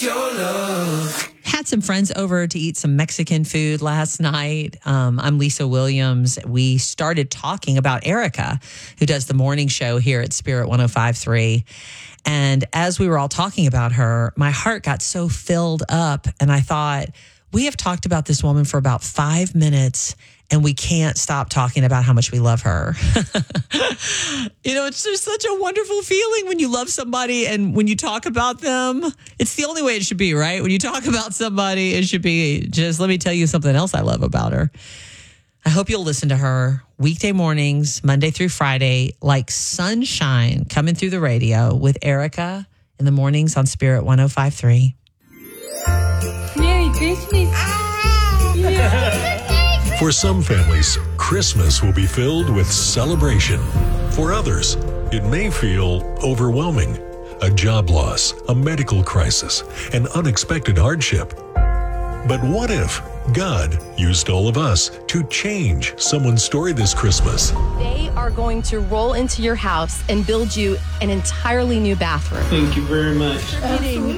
your love. Had some friends over to eat some Mexican food last night. I'm Lisa Williams. We started talking about Erica, who does the morning show here at Spirit 105.3. And as we were all talking about her, my heart got so filled up. And I thought, we have talked about this woman for about 5 minutes, and we can't stop talking about how much we love her. It's just such a wonderful feeling when you love somebody and when you talk about them. It's the only way it should be, right? When you talk about somebody, it should be just, let me tell you something else I love about her. I hope you'll listen to her weekday mornings, Monday through Friday, like sunshine coming through the radio with Erica in the mornings on Spirit 105.3. Merry Christmas. For some families, Christmas will be filled with celebration. For others, it may feel overwhelming. A job loss, a medical crisis, an unexpected hardship. But what if God used all of us to change someone's story this Christmas? They are going to roll into your house and build you an entirely new bathroom. Thank you very much. Getting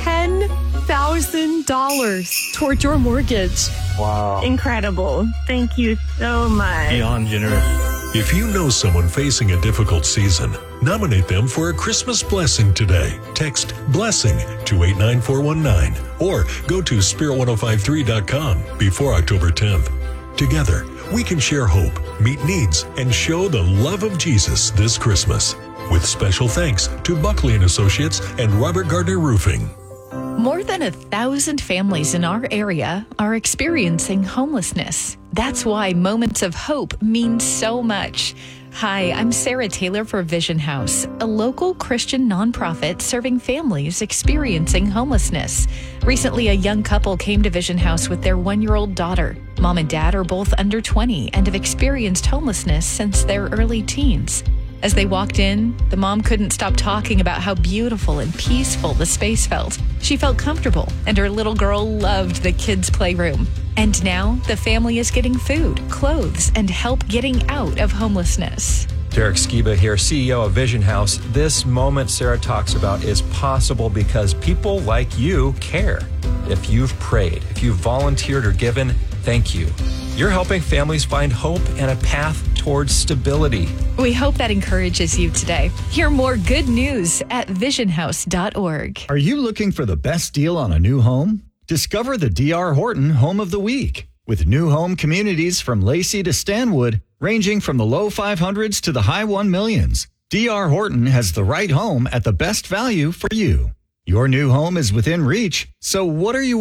$10,000 toward your mortgage. Wow. Incredible. Thank you so much. Beyond generous. If you know someone facing a difficult season, nominate them for a Christmas blessing today. Text BLESSING to 89419 or go to spirit1053.com before October 10th. Together, we can share hope, meet needs, and show the love of Jesus this Christmas. With special thanks to Buckley & Associates and Robert Gardner Roofing. More than 1,000 families in our area are experiencing homelessness. That's why Moments of Hope mean so much. Hi, I'm Sarah Taylor for Vision House, a local Christian nonprofit serving families experiencing homelessness. Recently, a young couple came to Vision House with their 1-year-old daughter. Mom and dad are both under 20 and have experienced homelessness since their early teens. As they walked in, the mom couldn't stop talking about how beautiful and peaceful the space felt. She felt comfortable, and her little girl loved the kids' playroom. And now, the family is getting food, clothes, and help getting out of homelessness. Derek Skiba here, CEO of Vision House. This moment Sarah talks about is possible because people like you care. If you've prayed, if you've volunteered or given, thank you. You're helping families find hope and a path towards stability. We hope that encourages you today. Hear more good news at visionhouse.org. Are you looking for the best deal on a new home? Discover the D.R. Horton Home of the Week. With new home communities from Lacey to Stanwood, ranging from the low 500s to the high 1 millions, D.R. Horton has the right home at the best value for you. Your new home is within reach, so what are you